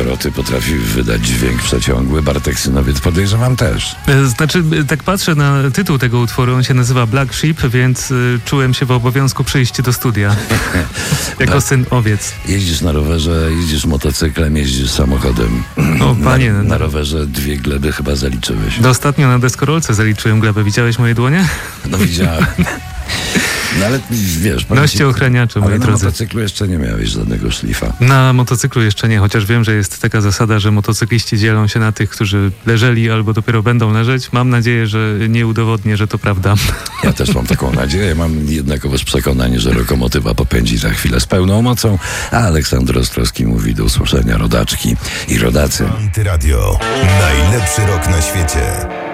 Doroty potrafi wydać dźwięk przeciągły. Bartek Synowiec, podejrzewam, też. Znaczy, tak patrzę na tytuł tego utworu, on się nazywa Black Sheep, więc czułem się w obowiązku przyjść do studia. Jako syn owiec. Jeździsz na rowerze, jeździsz motocyklem, jeździsz samochodem. O, panie. Na rowerze 2 gleby chyba zaliczyłeś. Ostatnio na deskorolce zaliczyłem glebę. Widziałeś moje dłonie? No widziałem. No ale wiesz... Noście ochraniacze, moi ale drodzy. na motocyklu jeszcze nie miałeś żadnego szlifa. Na motocyklu jeszcze nie, chociaż wiem, że jest taka zasada, że motocykliści dzielą się na tych, którzy leżeli albo dopiero będą leżeć. Mam nadzieję, że nie udowodnię, że to prawda. Ja też mam taką nadzieję. Mam jednakowoż przekonanie, że lokomotywa popędzi za chwilę z pełną mocą, a Aleksander Ostrowski mówi do usłyszenia, rodaczki i rodacy. Antyradio. Najlepszy rok na świecie.